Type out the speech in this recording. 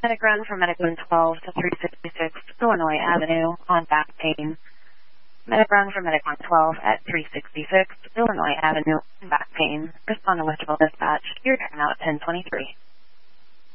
Medic run from Medic 112 to 366 Illinois Avenue on back pain. Medic run from Medic 112 at 366 Illinois Avenue on back pain. Respond to electrical dispatch. Your turn out at 1023.